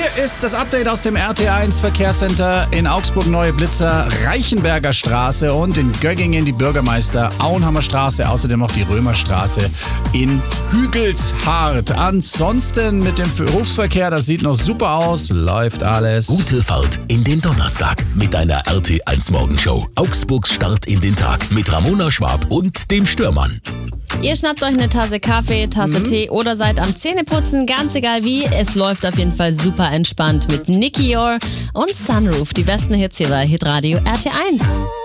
Hier ist das Update aus dem RT1 Verkehrscenter. In Augsburg Neue Blitzer, Reichenberger Straße und in Göggingen die Bürgermeister Auenhammer Straße, außerdem noch die Römerstraße in Hügelshardt. Ansonsten mit dem Berufsverkehr, das sieht noch super aus, läuft alles. Gute Fahrt in den Donnerstag mit deiner RT1 Morgenshow. Augsburgs Start in den Tag mit Ramona Schwab und dem Störmann. Ihr schnappt euch eine Tasse Kaffee, Tasse Tee oder seid am Zähneputzen, ganz egal wie. Es läuft auf jeden Fall super entspannt mit Nicky Yor und Sunroof. Die besten Hits hier bei Hitradio RT1.